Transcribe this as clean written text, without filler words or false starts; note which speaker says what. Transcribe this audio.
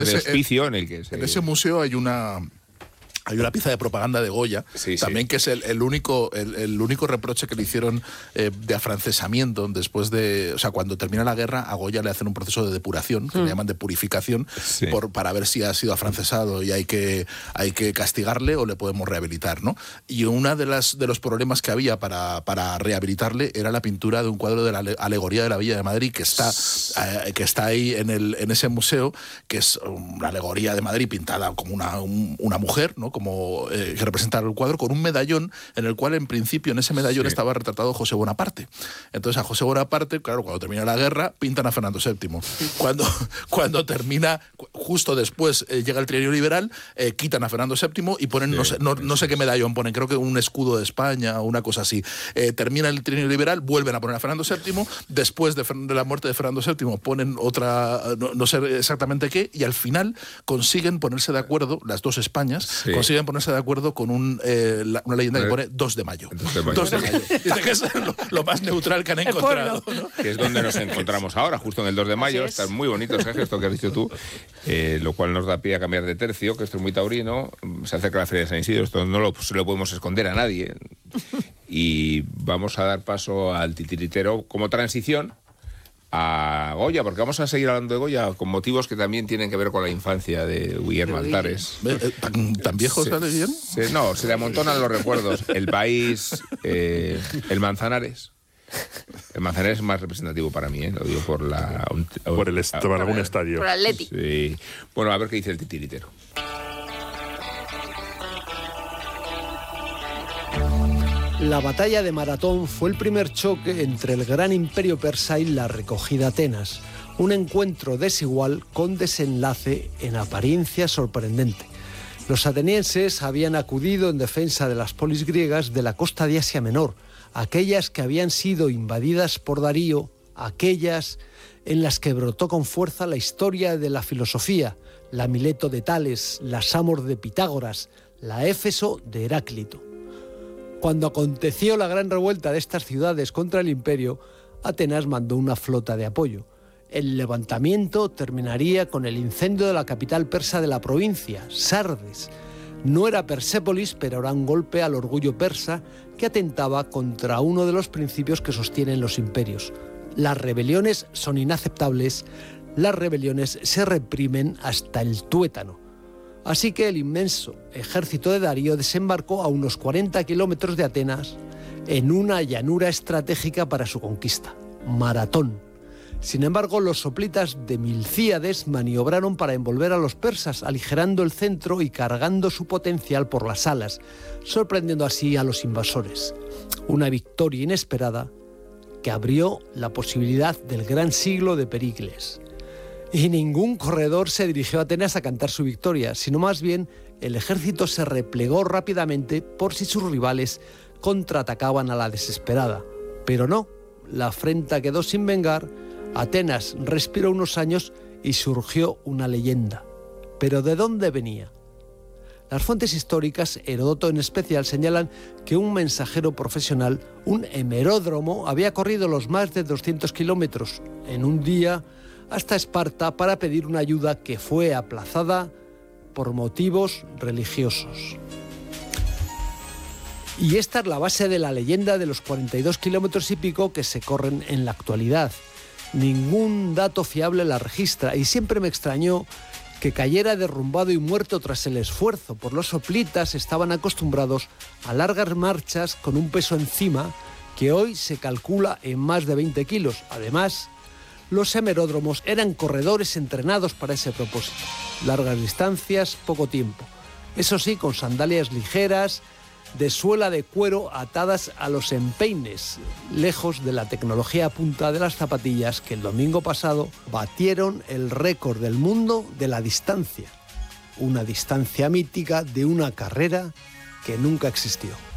Speaker 1: de hospicio en el que
Speaker 2: en ese museo hay una pieza de propaganda de Goya, también, que es el único reproche que le hicieron de afrancesamiento después de... O sea, cuando termina la guerra, a Goya le hacen un proceso de depuración, que le llaman de purificación, para ver si ha sido afrancesado y hay que castigarle o le podemos rehabilitar, ¿no? Y uno de los problemas que había para rehabilitarle era la pintura de un cuadro de la alegoría de la Villa de Madrid, que está ahí en ese museo, que es una alegoría de Madrid pintada como una mujer, ¿no? Como que representa el cuadro, con un medallón en el cual, en principio, en ese medallón estaba retratado José Bonaparte. Entonces, a José Bonaparte, claro, cuando termina la guerra, pintan a Fernando VII. Cuando termina, justo después llega el trienio liberal, quitan a Fernando VII y ponen, no sé qué medallón ponen, creo que un escudo de España o una cosa así. Termina el trienio liberal, vuelven a poner a Fernando VII, después de la muerte de Fernando VII ponen otra, no sé exactamente qué, y al final consiguen ponerse de acuerdo, las dos Españas, consiguen ponerse de acuerdo con una leyenda que pone 2 de mayo. 2 de mayo. Dice que es lo más neutral que han encontrado, ¿no?
Speaker 1: Que es donde nos encontramos ahora, justo en el 2 de mayo. Está muy bonito ese gesto que has dicho tú, lo cual nos da pie a cambiar de tercio, que esto es muy taurino. Se acerca la Feria de San Isidro, esto no se lo podemos esconder a nadie. Y vamos a dar paso al titiritero como transición a Goya, porque vamos a seguir hablando de Goya con motivos que también tienen que ver con la infancia de Guillermo Altares.
Speaker 2: ¿Tan viejo sale bien?
Speaker 1: No, se le amontonan los recuerdos. El País, el Manzanares. El Manzanares es más representativo para mí, lo digo por
Speaker 3: algún estadio.
Speaker 4: Por Atleti.
Speaker 1: Sí. Bueno, a ver qué dice el titiritero.
Speaker 5: La batalla de Maratón fue el primer choque entre el gran imperio persa y la recogida Atenas. Un encuentro desigual con desenlace en apariencia sorprendente. Los atenienses habían acudido en defensa de las polis griegas de la costa de Asia Menor, aquellas que habían sido invadidas por Darío, aquellas en las que brotó con fuerza la historia de la filosofía, la Mileto de Tales, la Samos de Pitágoras, la Éfeso de Heráclito. Cuando aconteció la gran revuelta de estas ciudades contra el imperio, Atenas mandó una flota de apoyo. El levantamiento terminaría con el incendio de la capital persa de la provincia, Sardes. No era Persépolis, pero era un golpe al orgullo persa que atentaba contra uno de los principios que sostienen los imperios. Las rebeliones son inaceptables, las rebeliones se reprimen hasta el tuétano. Así que el inmenso ejército de Darío desembarcó a unos 40 kilómetros de Atenas en una llanura estratégica para su conquista, Maratón. Sin embargo, los soplitas de Milcíades maniobraron para envolver a los persas, aligerando el centro y cargando su potencial por las alas, sorprendiendo así a los invasores. Una victoria inesperada que abrió la posibilidad del gran siglo de Pericles. Y ningún corredor se dirigió a Atenas a cantar su victoria, sino más bien el ejército se replegó rápidamente por si sus rivales contraatacaban a la desesperada. Pero no, la afrenta quedó sin vengar, Atenas respiró unos años y surgió una leyenda. ¿Pero de dónde venía? Las fuentes históricas, Heródoto en especial, señalan que un mensajero profesional, un hemeródromo, había corrido los más de 200 kilómetros en un día hasta Esparta para pedir una ayuda que fue aplazada por motivos religiosos. Y esta es la base de la leyenda de los 42 kilómetros y pico que se corren en la actualidad. Ningún dato fiable la registra y siempre me extrañó que cayera derrumbado y muerto tras el esfuerzo, pues los soplitas estaban acostumbrados a largas marchas con un peso encima que hoy se calcula en más de 20 kilos. Además, los hemeródromos eran corredores entrenados para ese propósito. Largas distancias, poco tiempo. Eso sí, con sandalias ligeras, de suela de cuero atadas a los empeines, lejos de la tecnología punta de las zapatillas que el domingo pasado batieron el récord del mundo de la distancia. Una distancia mítica de una carrera que nunca existió.